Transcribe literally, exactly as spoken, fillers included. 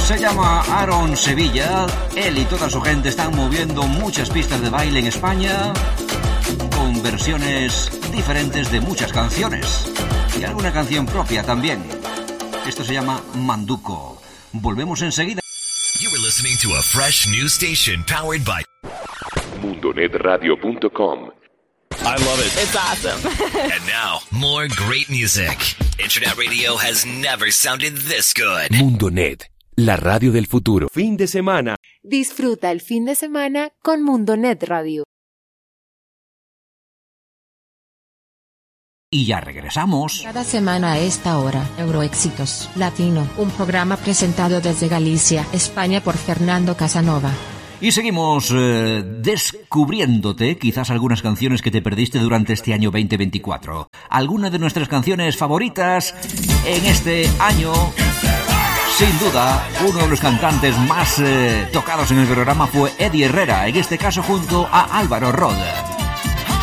Se llama Aaron Sevilla. Él y toda su gente están moviendo muchas pistas de baile en España con versiones diferentes de muchas canciones y alguna canción propia también. Esto se llama Manduco. Volvemos enseguida. You were listening to a fresh new station powered by mundonet radio punto com. I love it. It's awesome. And now, more great music. Internet radio has never sounded this good. Mundonet, la radio del futuro. Fin de semana. Disfruta el fin de semana con Mundonet Radio. Y ya regresamos. Cada semana a esta hora, Euroéxitos Latino, un programa presentado desde Galicia, España por Fernando Casanova. Y seguimos eh, descubriéndote quizás algunas canciones que te perdiste durante este año veinte veinticuatro. Algunas de nuestras canciones favoritas en este año. Sin duda, uno de los cantantes más eh, tocados en el programa fue Eddie Herrera, en este caso junto a Álvaro Roda.